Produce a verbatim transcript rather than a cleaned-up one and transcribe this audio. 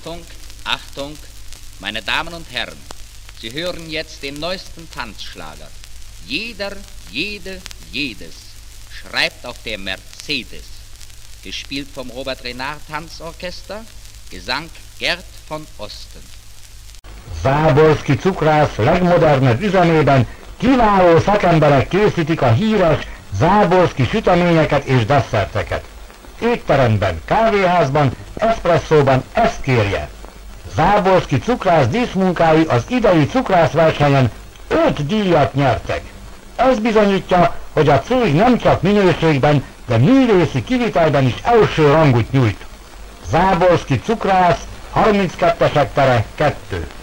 Achtung, Achtung, meine Damen und Herren, Sie hören jetzt den neuesten Tanzschlager. Jeder, jede, jedes schreibt auf der Mercedes. Gespielt vom Robert Renard Tanzorchester, Gesang Gerd von Osten. Záborszky cukrász legmodernebb üzemében kiváló szakemberek készítik a híres záborszky süteményeket és desszerteket. Étteremben, kávéházban, eszpresszóban ezt kérje. Záborszky cukrász díszmunkái az idei cukrászversenyen öt díjat nyertek. Ez bizonyítja, hogy a cég nem csak minőségben, de művészi kivitelben is első rangot nyújt. Záborszky cukrász, harminckettes tere kettő.